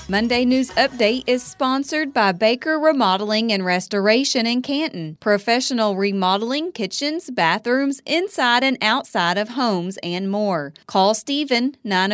Monday News Update is sponsored by Baker Remodeling and Restoration in Canton. Professional remodeling, kitchens, bathrooms, inside and outside of homes, and more. Call Stephen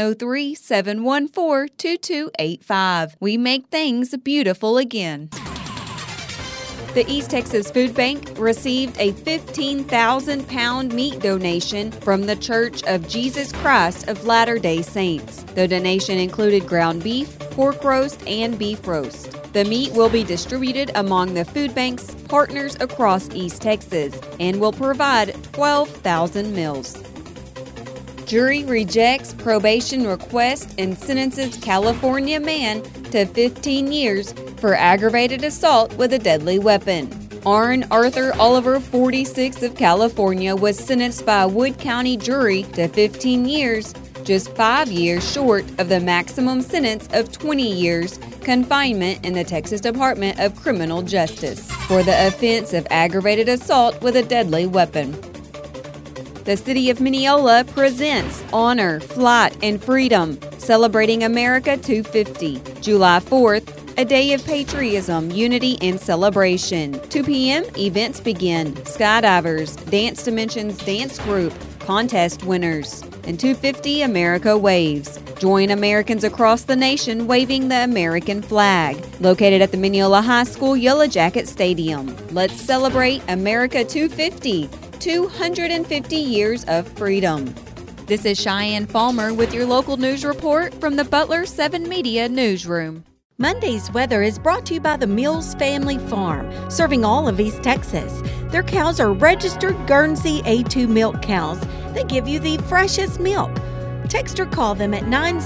903-714-2285. We make things beautiful again. The East Texas Food Bank received a 15,000-pound meat donation from the Church of Jesus Christ of Latter-day Saints. The donation included ground beef, pork roast, and beef roast. The meat will be distributed among the food bank's partners across East Texas and will provide 12,000 meals. Jury rejects probation request and sentences California man to 15 years for aggravated assault with a deadly weapon. Aaron Arthur Oliver, 46 of California, was sentenced by a Wood County jury to 15 years, just 5 years short of the maximum sentence of 20 years confinement in the Texas Department of Criminal Justice for the offense of aggravated assault with a deadly weapon. The City of Mineola presents Honor, Flight, and Freedom, Celebrating America 250, July 4th, a day of patriotism, unity, and celebration. 2 p.m., events begin. Skydivers, Dance Dimensions Dance Group, contest winners. And 2:50, America waves. Join Americans across the nation waving the American flag. Located at the Mineola High School Yellow Jacket Stadium. Let's celebrate America 250, 250 years of freedom. This is Cheyenne Palmer with your local news report from the Butler 7 Media Newsroom. Monday's weather is brought to you by the Mills Family Farm, serving all of East Texas. Their cows are registered Guernsey A2 milk cows. They give you the freshest milk. Text or call them at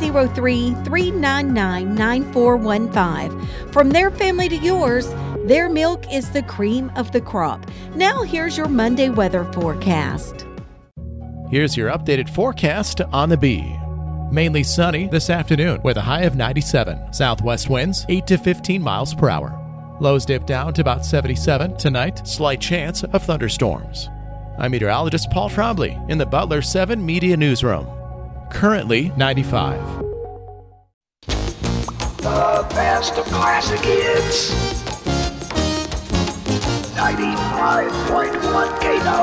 903-399-9415. From their family to yours, their milk is the cream of the crop. Now here's your Monday weather forecast. Here's your updated forecast on the Bee. Mainly sunny this afternoon with a high of 97. Southwest winds 8 to 15 miles per hour. Lows dip down to about 77. Tonight, slight chance of thunderstorms. I'm meteorologist Paul Trombley in the Butler 7 Media Newsroom. Currently 95. The best of classic hits. 95.1 KNO.